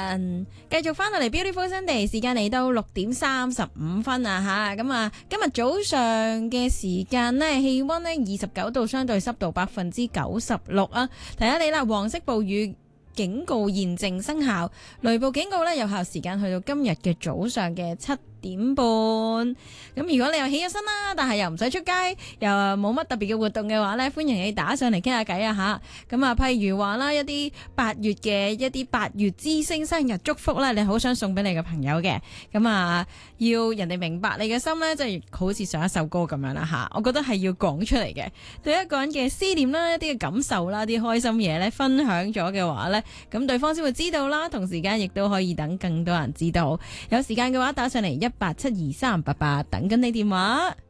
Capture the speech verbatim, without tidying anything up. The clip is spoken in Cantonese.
晨，繼續翻到嚟 Beautiful Sunday， 時間嚟到六點三十五分啊吓，咁啊今日早上嘅時間呢，氣溫呢二十九度，相對濕度百分之九十六啊。提下你啦，黃色暴雨警告現正生效，雷暴警告呢有效時間去到今日嘅早上嘅七點半。咁如果你又起咗身啦，但係又唔使出街，又冇乜特別嘅活動嘅話呢，歡迎你打上嚟傾下偈啊吓。咁啊，譬如話啦，一啲八月嘅一啲八月之星生日祝福呢，你好想送俾你嘅朋友嘅，咁啊要人哋明白你嘅心呢，即係好似上一首歌咁樣啦吓。我覺得係要講出嚟嘅，對一個人嘅思念啦，一啲嘅感受啦，啲開心嘢呢，分享咗嘅話呢，咁對方先會知道啦。同時間亦都可以等更多人知道。有時間嘅話，打上嚟一八七二三八八，等緊你電話。